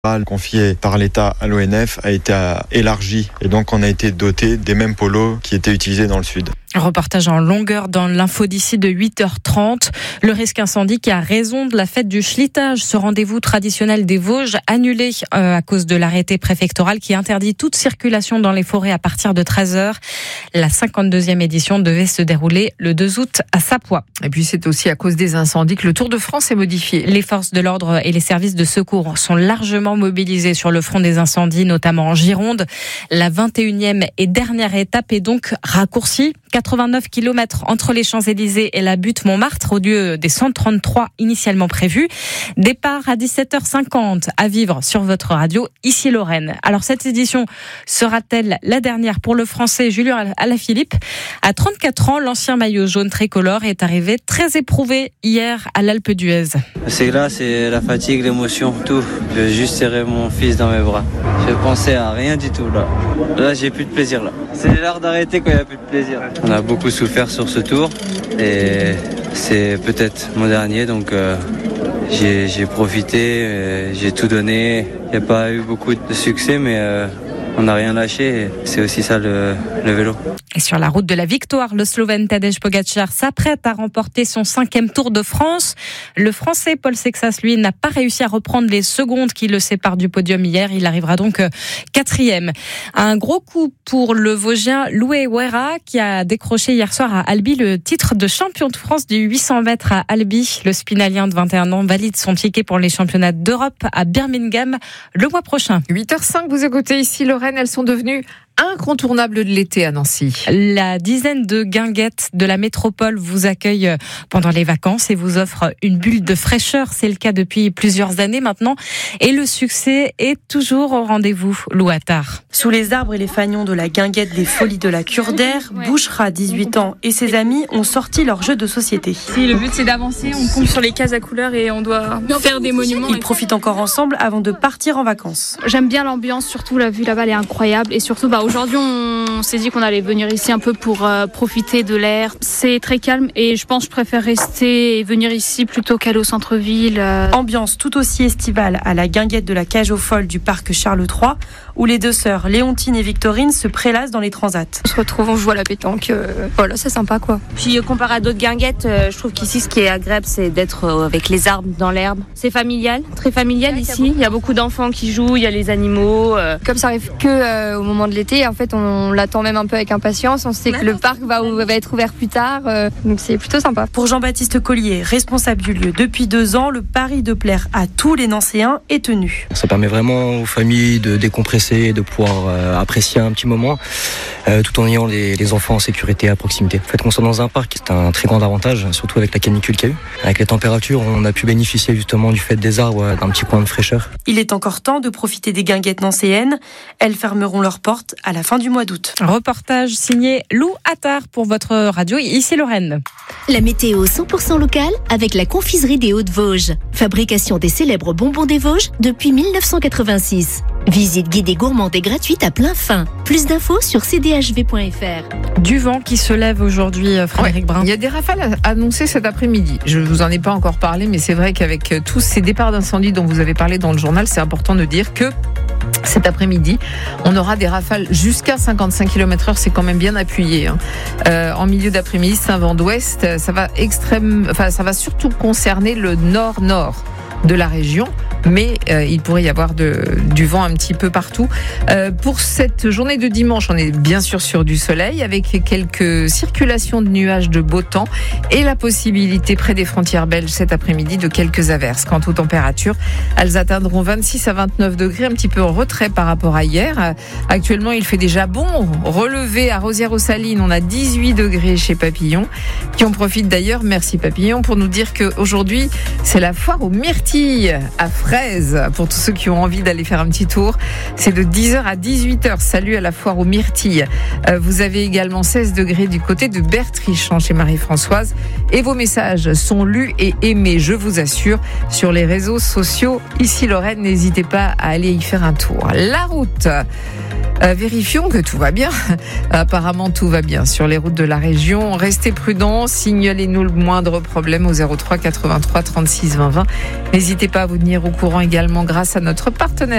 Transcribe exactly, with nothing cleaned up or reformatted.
confié par l'État à l'O N F a été élargi et donc on a été doté des mêmes polos qui étaient utilisés dans le sud. Reportage en longueur dans l'info d'ici de huit heures trente. Le risque incendie qui a raison de la fête du Schlittag, ce rendez-vous traditionnel des Vosges annulé euh, à cause de l'arrêté préfectoral qui interdit toute circulation dans les forêts à partir de treize heures. La cinquante-deuxième édition devait se dérouler le deux août à Sapois. Et puis c'est aussi à cause des incendies que le Tour de France est modifié. Les forces de l'ordre et les services de secours sont largement mobilisés sur le front des incendies, notamment en Gironde. La vingt et unième et dernière étape est donc raccourcie. quatre-vingt-neuf kilomètres entre les Champs-Élysées et la butte Montmartre au lieu des cent trente-trois initialement prévus. Départ à dix-sept heures cinquante à vivre sur votre radio, ici Lorraine. Alors cette édition sera-t-elle la dernière pour le Français Julien Alaphilippe? À trente-quatre ans, l'ancien maillot jaune tricolore est arrivé très éprouvé hier à l'Alpe d'Huez. C'est là, c'est la fatigue, l'émotion, tout. Je vais juste serrer mon fils dans mes bras. Je pensais à rien du tout là. Là, j'ai plus de plaisir là. C'est l'heure d'arrêter quand il n'y a plus de plaisir. On a beaucoup souffert sur ce tour et c'est peut-être mon dernier, donc euh, j'ai, j'ai profité, euh, j'ai tout donné. Il n'y a pas eu beaucoup de succès, mais euh, on n'a rien lâché. C'est aussi ça le, le vélo. Et sur la route de la victoire, le Slovène Tadej Pogačar s'apprête à remporter son cinquième Tour de France. Le Français Paul Sexas, lui, n'a pas réussi à reprendre les secondes qui le séparent du podium hier. Il arrivera donc quatrième. Un gros coup pour le Vosgien Loué Huera qui a décroché hier soir à Albi le titre de champion de France du huit cents mètres à Albi. Le Spinalien de vingt et un ans valide son ticket pour les championnats d'Europe à Birmingham le mois prochain. huit heures cinq, vous écoutez ici Lorraine, elles sont devenues incontournable de l'été à Nancy. La dizaine de guinguettes de la métropole vous accueille pendant les vacances et vous offre une bulle de fraîcheur. C'est le cas depuis plusieurs années maintenant. Et le succès est toujours au rendez-vous. Lou Attard. Sous les arbres et les fanions de la guinguette des Folies de la Cure d'Air, Bouchra, dix-huit ans, et ses amis ont sorti leur jeu de société. Si le but c'est d'avancer, on compte sur les cases à couleurs et on doit faire des monuments. Ils profitent encore ensemble avant de partir en vacances. J'aime bien l'ambiance, surtout la vue là-bas elle est incroyable et surtout bah, aujourd'hui on s'est dit qu'on allait venir ici un peu pour euh, profiter de l'air. C'est très calme et je pense que je préfère rester et venir ici plutôt qu'aller au centre-ville. Euh... Ambiance tout aussi estivale à la guinguette de la Cage aux Folles du parc Charles trois où les deux sœurs Léontine et Victorine se prélassent dans les transats. On se retrouve, on joue à la pétanque, euh, voilà, c'est sympa quoi. Puis comparé à d'autres guinguettes, euh, je trouve qu'ici ce qui est agréable c'est d'être euh, avec les arbres dans l'herbe. C'est familial, très familial ouais, ici. Il y a beaucoup d'enfants qui jouent, il y a les animaux. Euh... Comme ça arrive que euh, au moment de l'été, en fait on l'attend même un peu avec impatience. On sait que le parc va, va être ouvert plus tard, euh, donc c'est plutôt sympa. Pour Jean-Baptiste Collier, responsable du lieu depuis deux ans, le pari de plaire à tous les Nancéens est tenu. Ça permet vraiment aux familles de décompresser, de pouvoir euh, apprécier un petit moment, euh, tout en ayant les, les enfants en sécurité à proximité. Le fait qu'on soit dans un parc, c'est un très grand avantage, surtout avec la canicule qu'il y a eu. Avec les températures, on a pu bénéficier justement du fait des arbres, d'un petit coin de fraîcheur. Il est encore temps de profiter des guinguettes nancéennes. Elles fermeront leurs portes à la fin du mois d'août. Reportage signé Lou Attard pour votre radio, ici Lorraine. La météo cent pour cent locale avec la confiserie des Hauts-de-Vosges. Fabrication des célèbres bonbons des Vosges depuis mille neuf cent quatre-vingt-six. Visite guidée gourmande et gratuite à plein fin. Plus d'infos sur c d h v point f r. Du vent qui se lève aujourd'hui, Frédéric ouais, Brun. Il y a des rafales annoncées cet après-midi. Je ne vous en ai pas encore parlé, mais c'est vrai qu'avec tous ces départs d'incendie dont vous avez parlé dans le journal, c'est important de dire que cet après-midi, on aura des rafales jusqu'à cinquante-cinq kilomètres heure, c'est quand même bien appuyé. Hein. Euh, en milieu d'après-midi, c'est un vent d'ouest, ça va extrême, enfin ça va surtout concerner le nord-nord de la région, mais euh, il pourrait y avoir de, du vent un petit peu partout. Euh, pour cette journée de dimanche, on est bien sûr sur du soleil, avec quelques circulations de nuages de beau temps et la possibilité près des frontières belges cet après-midi de quelques averses. Quant aux températures, elles atteindront vingt-six à vingt-neuf degrés, un petit peu en retrait par rapport à hier. Actuellement, il fait déjà bon. Relevé à Rosières-aux-Salines, on a dix-huit degrés chez Papillon, qui en profite d'ailleurs, merci Papillon, pour nous dire qu'aujourd'hui, c'est la foire aux myrtilles à Fraise. Pour tous ceux qui ont envie d'aller faire un petit tour, c'est de dix heures à dix-huit heures. Salut à la foire aux myrtilles. Euh, vous avez également seize degrés du côté de Bertrichon chez Marie-Françoise. Et vos messages sont lus et aimés, je vous assure, sur les réseaux sociaux. Ici Lorraine, n'hésitez pas à aller y faire un tour. La route. Euh, vérifions que tout va bien. Apparemment, tout va bien sur les routes de la région. Restez prudents, signalez-nous le moindre problème au zéro trois quatre-vingt-trois trente-six vingt vingt. N'hésitez pas à vous tenir au courant également grâce à notre partenaire